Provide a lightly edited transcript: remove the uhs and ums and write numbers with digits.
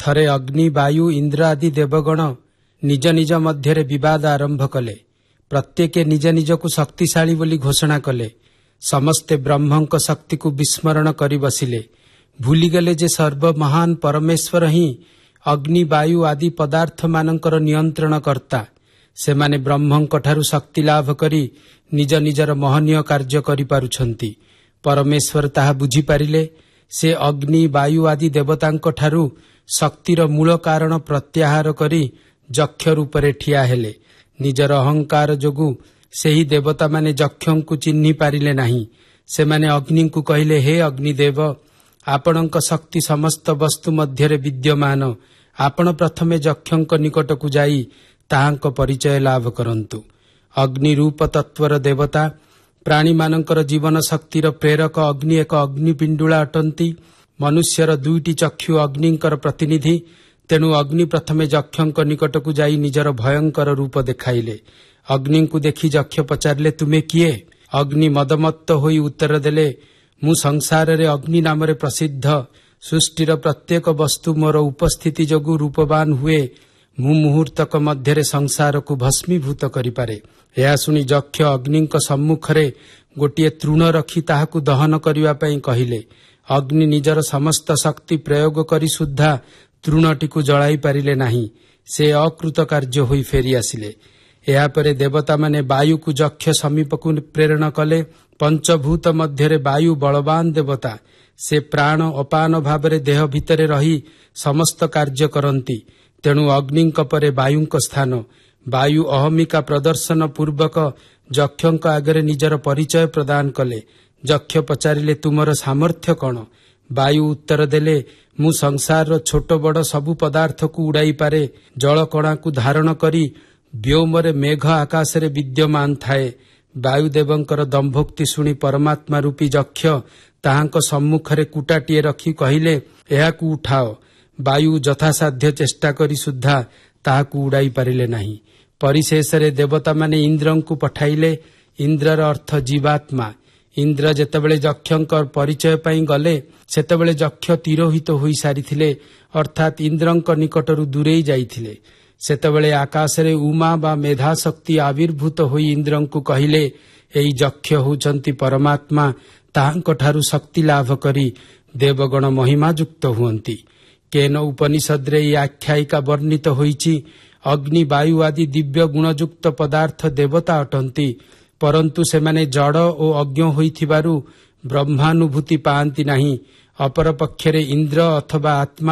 ଥରେ ଅଗ୍ନି, ବାୟୁ, ଇନ୍ଦ୍ର ଆଦି ଦେବଗଣ ନିଜ ନିଜ ମଧ୍ୟରେ ବିବାଦ ଆରମ୍ଭ କଲେ। ପ୍ରତ୍ୟେକେ ନିଜ ନିଜକୁ ଶକ୍ତିଶାଳୀ ବୋଲି ଘୋଷଣା କଲେ। ସମସ୍ତେ ବ୍ରହ୍ମଙ୍କ ଶକ୍ତିକୁ ବିସ୍ମରଣ କରି ବସିଲେ। ଭୁଲିଗଲେ ଯେ ସର୍ବମହାନ ପରମେଶ୍ୱର ହିଁ ଅଗ୍ନି, ବାୟୁ ଆଦି ପଦାର୍ଥମାନଙ୍କର ନିୟନ୍ତ୍ରଣ କର୍ତ୍ତା। ସେମାନେ ବ୍ରହ୍ମଙ୍କଠାରୁ ଶକ୍ତି ଲାଭ କରି ନିଜ ନିଜର ମହନୀୟ କାର୍ଯ୍ୟ କରିପାରୁଛନ୍ତି। ପରମେଶ୍ୱର ତାହା ବୁଝିପାରିଲେ। ସେ ଅଗ୍ନି, ବାୟୁ ଆଦି ଦେବତାଙ୍କଠାରୁ ଶକ୍ତିର ମୂଳ କାରଣ ପ୍ରତ୍ୟାହାର କରି ଯକ୍ଷ ରୂପରେ ଠିଆ ହେଲେ। ନିଜର ଅହଙ୍କାର ଯୋଗୁଁ ସେହି ଦେବତାମାନେ ଯକ୍ଷଙ୍କୁ ଚିହ୍ନି ପାରିଲେ ନାହିଁ। ସେମାନେ ଅଗ୍ନିଙ୍କୁ କହିଲେ, ହେ ଅଗ୍ନିଦେବ, ଆପଣଙ୍କ ଶକ୍ତି ସମସ୍ତ ବସ୍ତୁ ମଧ୍ୟରେ ବିଦ୍ୟମାନ। ଆପଣ ପ୍ରଥମେ ଯକ୍ଷଙ୍କ ନିକଟକୁ ଯାଇ ତାହାଙ୍କ ପରିଚୟ ଲାଭ କରନ୍ତୁ। ଅଗ୍ନି ରୂପ ତତ୍ୱର ଦେବତା। ପ୍ରାଣୀମାନଙ୍କର ଜୀବନ ଶକ୍ତିର ପ୍ରେରକ ଅଗ୍ନି ଏକ ଅଗ୍ନିପିଣ୍ଡୁଳା ଅଟନ୍ତି। ମନୁଷ୍ୟର 2ଟି ଚକ୍ଷୁ ଅଗ୍ନିଙ୍କର ପ୍ରତିନିଧି। ତେଣୁ ଅଗ୍ନି ପ୍ରଥମେ ଯକ୍ଷଙ୍କ ନିକଟକୁ ଯାଇ ନିଜର ଭୟଙ୍କର ରୂପ ଦେଖାଇଲେ। ଅଗ୍ନିଙ୍କୁ ଦେଖି ଯକ୍ଷ ପଚାରିଲେ, ତୁମେ କିଏ? ଅଗ୍ନି ମଦମତ୍ତ ହୋଇ ଉତ୍ତର ଦେଲେ, ମୁଁ ସଂସାରରେ ଅଗ୍ନି ନାମରେ ପ୍ରସିଦ୍ଧ। ସୃଷ୍ଟିର ପ୍ରତ୍ୟେକ ବସ୍ତୁ ମୋର ଉପସ୍ଥିତି ଯୋଗୁଁ ରୂପବାନ ହୁଏ। ମୁଁ ମୁହୂର୍ତ୍ତକ ମଧ୍ୟରେ ସଂସାରକୁ ଭସ୍ମୀଭୂତ କରିପାରେ। ଏହା ଶୁଣି ଯକ୍ଷ ଅଗ୍ନିଙ୍କ ସମ୍ମୁଖରେ ଗୋଟିଏ ତୃଣ ରଖି ତାହାକୁ ଦହନ କରିବା ପାଇଁ କହିଲେ। ଅଗ୍ନି ନିଜର ସମସ୍ତ ଶକ୍ତି ପ୍ରୟୋଗ କରି ସୁଦ୍ଧା ତୃଣଟିକୁ ଜଳାଇ ପାରିଲେ ନାହିଁ। ସେ ଅକୃତ କାର୍ଯ୍ୟ ହୋଇ ଫେରି ଆସିଲେ। ଏହାପରେ ଦେବତାମାନେ ବାୟୁକୁ ଯକ୍ଷ ସମୀପକୁ ପ୍ରେରଣ କଲେ। ପଞ୍ଚଭୂତ ମଧ୍ୟରେ ବାୟୁ ବଳବାନ ଦେବତା। ସେ ପ୍ରାଣ ଅପାନ ଭାବରେ ଦେହ ଭିତରେ ରହି ସମସ୍ତ କାର୍ଯ୍ୟ କରନ୍ତି। ତେଣୁ ଅଗ୍ନିଙ୍କ ପରେ ବାୟୁଙ୍କ ସ୍ଥାନ। ବାୟୁ ଅହମିକା ପ୍ରଦର୍ଶନ ପୂର୍ବକ ଯକ୍ଷଙ୍କ ଆଗରେ ନିଜର ପରିଚୟ ପ୍ରଦାନ କଲେ। ଯକ୍ଷ ପଚାରିଲେ, ତୁମର ସାମର୍ଥ୍ୟ କ'ଣ? ବାୟୁ ଉତ୍ତର ଦେଲେ, ମୁଁ ସଂସାରର ଛୋଟ ବଡ଼ ସବୁ ପଦାର୍ଥକୁ ଉଡ଼ାଇପାରେ। ଜଳକଣାକୁ ଧାରଣ କରି ବ୍ୟୋମରେ ମେଘ ଆକାଶରେ ବିଦ୍ୟମାନ ଥାଏ। ବାୟୁଦେବଙ୍କର ଦମ୍ଭୋକ୍ତି ଶୁଣି ପରମାତ୍ମା ରୂପୀ ଯକ୍ଷ ତାହାଙ୍କ ସମ୍ମୁଖରେ କୁଟାଟିଏ ରଖି କହିଲେ, ଏହାକୁ ଉଠାଅ। ବାୟୁ ଯଥାସାଧ୍ୟ ଚେଷ୍ଟା କରି ସୁଦ୍ଧା ତାହାକୁ ଉଡ଼ାଇ ପାରିଲେ ନାହିଁ। ପରିଶେଷରେ ଦେବତାମାନେ ଇନ୍ଦ୍ରଙ୍କୁ ପଠାଇଲେ। ଇନ୍ଦ୍ରର ଅର୍ଥ ଜୀବାତ୍ମା। ଇନ୍ଦ୍ର ଯେତେବେଳେ ଯକ୍ଷଙ୍କ ପରିଚୟ ପାଇଁ ଗଲେ, ସେତେବେଳେ ଯକ୍ଷ ତିରୋହିତ ହୋଇସାରିଥିଲେ, ଅର୍ଥାତ୍ ଇନ୍ଦ୍ରଙ୍କ ନିକଟରୁ ଦୂରେଇ ଯାଇଥିଲେ। ସେତେବେଳେ ଆକାଶରେ ଉମା ବା ମେଧାଶକ୍ତି ଆବିର୍ଭୂତ ହୋଇ ଇନ୍ଦ୍ରଙ୍କୁ କହିଲେ, ଏହି ଯକ୍ଷ ହେଉଛନ୍ତି ପରମାତ୍ମା। ତାହାଙ୍କଠାରୁ ଶକ୍ତି ଲାଭ କରି ଦେବଗଣ ମହିମାଯୁକ୍ତ ହୁଅନ୍ତି। କେନ ଉପନିଷଦରେ ଏହି ଆଖ୍ୟାୟିକା ବର୍ଣ୍ଣିତ ହୋଇଛି। ଅଗ୍ନି, ବାୟୁ ଆଦି ଦିବ୍ୟ ଗୁଣଯୁକ୍ତ ପଦାର୍ଥ ଦେବତା ଅଟନ୍ତି। ପରନ୍ତୁ ସେମାନେ ଜଡ଼ ଓ ଅଜ୍ଞ ହୋଇଥିବାରୁ ବ୍ରହ୍ମାନୁଭୂତି ପାଆନ୍ତି ନାହିଁ। ଅପରପକ୍ଷରେ ଇନ୍ଦ୍ର ଅଥବା ଆତ୍ମା